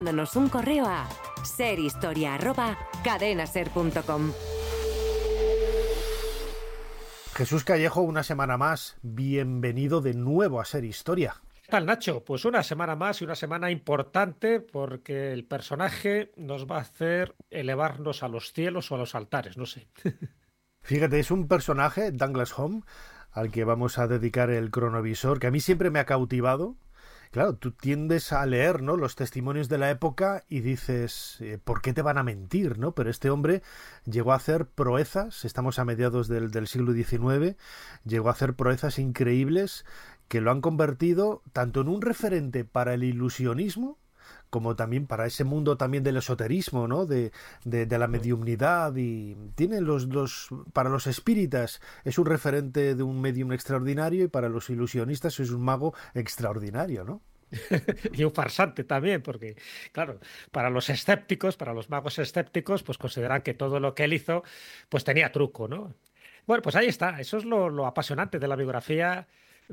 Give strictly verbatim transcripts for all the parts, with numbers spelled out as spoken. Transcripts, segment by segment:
Mándanos un correo a serhistoria arroba cadenaser punto com. Jesús Callejo, una semana más, bienvenido de nuevo a Ser Historia. ¿Qué tal, Nacho? Pues una semana más y una semana importante porque el personaje nos va a hacer elevarnos a los cielos o a los altares, no sé. Fíjate, es un personaje, Douglas Home, al que vamos a dedicar el cronovisor, que a mí siempre me ha cautivado. Claro, tú tiendes a leer, ¿no?, los testimonios de la época y dices, eh, ¿por qué te van a mentir, no? Pero este hombre llegó a hacer proezas, estamos a mediados del, del siglo diecinueve, llegó a hacer proezas increíbles que lo han convertido tanto en un referente para el ilusionismo como también para ese mundo también del esoterismo, ¿no?, de, de, de la mediumnidad, y tiene los dos, para los espíritas es un referente de un medium extraordinario y para los ilusionistas es un mago extraordinario, ¿no? Y un farsante también, porque, claro, para los escépticos, para los magos escépticos, pues consideran que todo lo que él hizo, pues tenía truco, ¿no? Bueno, pues ahí está, eso es lo, lo apasionante de la biografía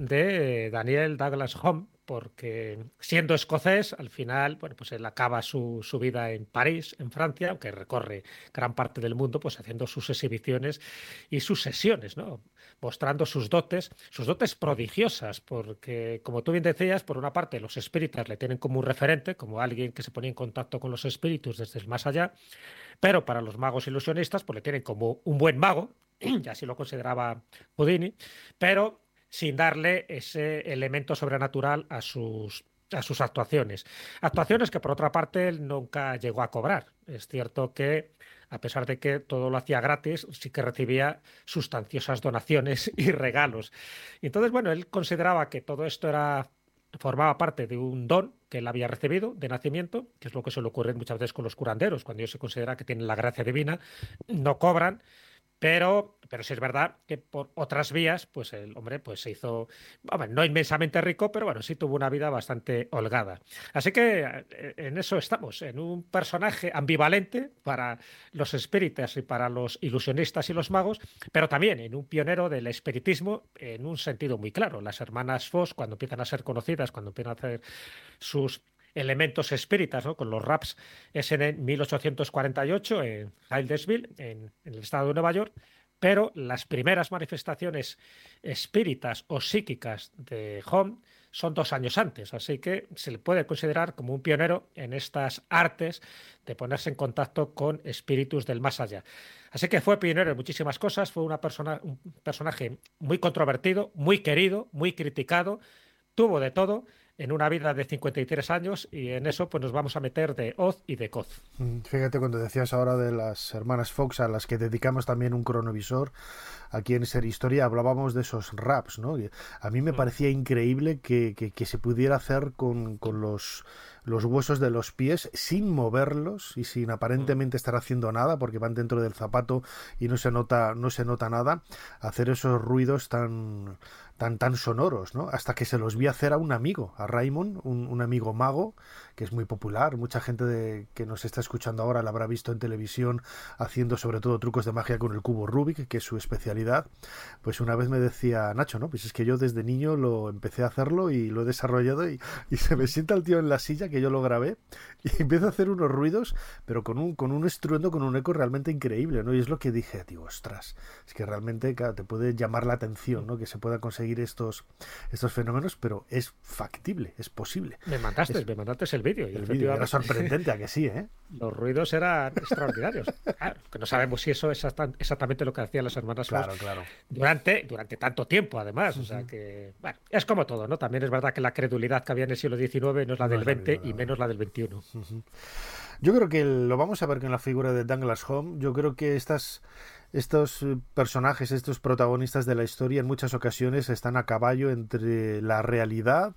de Daniel Douglas Home, porque siendo escocés, al final, bueno, pues él acaba su, su vida en París, en Francia, aunque recorre gran parte del mundo, pues haciendo sus exhibiciones y sus sesiones, ¿no?, mostrando sus dotes, sus dotes prodigiosas, porque, como tú bien decías, por una parte los espíritas le tienen como un referente, como alguien que se ponía en contacto con los espíritus desde el más allá, pero para los magos ilusionistas, pues le tienen como un buen mago, y así lo consideraba Houdini, pero sin darle ese elemento sobrenatural a sus, a sus actuaciones. Actuaciones que, por otra parte, él nunca llegó a cobrar. Es cierto que, a pesar de que todo lo hacía gratis, sí que recibía sustanciosas donaciones y regalos. Y entonces, bueno, él consideraba que todo esto era, formaba parte de un don que él había recibido de nacimiento, que es lo que suele ocurrir muchas veces con los curanderos, cuando ellos se considera que tienen la gracia divina, no cobran. Pero, pero sí es verdad que por otras vías, pues el hombre pues se hizo, bueno, no inmensamente rico, pero bueno, sí tuvo una vida bastante holgada. Así que en eso estamos, en un personaje ambivalente para los espíritas y para los ilusionistas y los magos, pero también en un pionero del espiritismo en un sentido muy claro. Las hermanas Fox, cuando empiezan a ser conocidas, cuando empiezan a hacer sus elementos espíritas, ¿no?, con los raps, es en mil ochocientos cuarenta y ocho en Hildesville, en, en el estado de Nueva York, pero las primeras manifestaciones espíritas o psíquicas de Home son dos años antes, así que se le puede considerar como un pionero en estas artes de ponerse en contacto con espíritus del más allá. Así que fue pionero en muchísimas cosas, fue una persona, un personaje muy controvertido, muy querido, muy criticado, tuvo de todo en una vida de cincuenta y tres años, y en eso pues nos vamos a meter de hoz y de coz. Fíjate, cuando decías ahora de las hermanas Fox, a las que dedicamos también un cronovisor aquí en Ser Historia, hablábamos de esos raps, ¿no? Y a mí me parecía increíble que, que, que se pudiera hacer con, con los, los huesos de los pies sin moverlos y sin aparentemente estar haciendo nada, porque van dentro del zapato y no se nota, no se nota nada, hacer esos ruidos tan... tan tan sonoros, ¿no? Hasta que se los vi hacer a un amigo, a Raymond, un, un amigo mago, que es muy popular. Mucha gente de, que nos está escuchando ahora la habrá visto en televisión haciendo sobre todo trucos de magia con el cubo Rubik, que es su especialidad. Pues una vez me decía, Nacho, ¿no? Pues es que yo desde niño lo empecé a hacerlo y lo he desarrollado, y, y se me sienta el tío en la silla, que yo lo grabé, y empiezo a hacer unos ruidos, pero con un, con un estruendo, con un eco realmente increíble, ¿no? Y es lo que dije, tío, ostras, es que realmente, claro, te puede llamar la atención, ¿no?, que se pueda conseguir estos, estos fenómenos, pero es factible, es posible. Me mandaste, es, me mandaste el vídeo. El vídeo era sorprendente, ¿a que sí, eh? Los ruidos eran extraordinarios. Claro, que no sabemos si eso es exactamente lo que hacían las hermanas Fox. Claro, claro. Durante, durante tanto tiempo, además. Uh-huh. O sea que, bueno, es como todo, ¿no? También es verdad que la credulidad que había en el siglo diecinueve no es la no del es veinte la y menos la del veintiuno. Uh-huh. Yo creo que lo vamos a ver con la figura de Douglas Home. Yo creo que estas... Estos personajes, estos protagonistas de la historia en muchas ocasiones están a caballo entre la realidad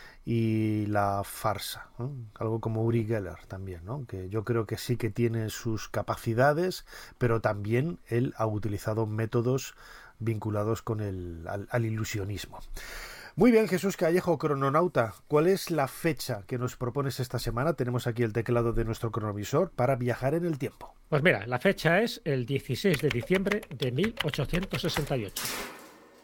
y la farsa, ¿no? Algo como Uri Geller también, ¿no? Que yo creo que sí que tiene sus capacidades, pero también él ha utilizado métodos vinculados con el, al, al ilusionismo. Muy bien, Jesús Callejo, crononauta, ¿cuál es la fecha que nos propones esta semana? Tenemos aquí el teclado de nuestro cronovisor para viajar en el tiempo. Pues mira, la fecha es el dieciséis de diciembre de mil ochocientos sesenta y ocho.